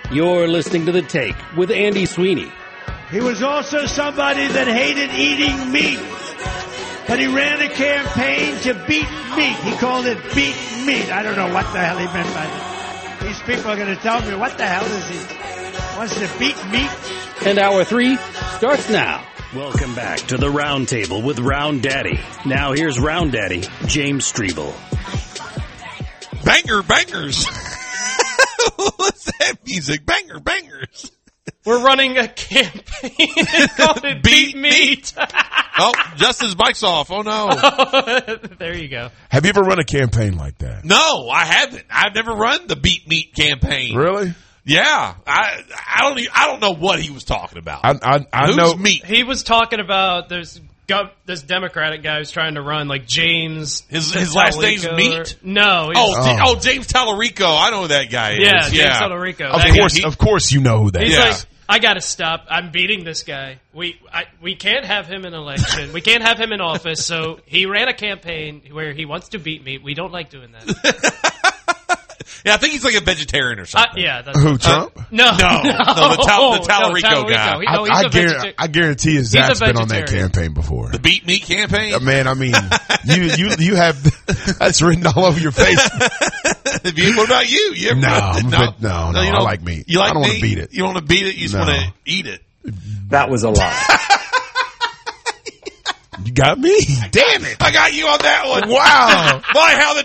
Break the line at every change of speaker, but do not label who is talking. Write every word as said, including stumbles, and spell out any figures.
You're listening to The Take with Andy Sweeney.
He was also somebody that hated eating meat, but he ran a campaign to beat meat. He called it beat meat. I don't know what the hell he meant by that. These people are going to tell me what the hell is he wants to beat meat.
And hour three starts now. Welcome back to the Round Table with Round Daddy. Now here's Round Daddy, James Strebel.
Banger bangers. What's that music? Banger bangers.
We're running a campaign called it Beat, Beat Meat.
Oh, Justin's mic's off. Oh, no.
There you go.
Have you ever run a campaign like that?
No, I haven't. I've never run the Beat Meat campaign.
Really?
Yeah. I I don't even, I don't know what he was talking about.
I I, I
Who's
know
meat?
He was talking about there's gov- this Democratic guy who's trying to run like James.
His his last name's
Tallarico
Meat?
or- No. he's-
Oh,
Oh.
J- oh, James Tallarico. I know who that guy is.
yeah, James
yeah.
Tallarico.
Of
That
course,
guy.
of course, you know who that
He's
is.
Yeah.
like, I gotta stop. I'm beating this guy. We I, we can't have him in election. We can't have him in office. So he ran a campaign where he wants to beat me. We don't like doing that.
Yeah, I think he's like a vegetarian or
Uh,
something.
yeah. That's
Who, Trump?
No,
No, no, the Tal- the Tallarico
no,
guy.
He-
I,
no, he's
I,
a
guarantee,
vegetarian.
I guarantee his
a
Zach's been on that
vegetarian.
campaign before.
The Beat Meat campaign?
Uh, Man, I mean, you you you have that's written all over your face.
What about you? You ever
No,
run-
I'm a bit- no, no,
you
I
don't-
like meat.
You like
I don't wanna
meat?
beat it.
You don't want to beat it? You just
No.
want to eat it.
That was a lie.
You got me. Damn it!
I got you on that one.
Wow.
Boy, how the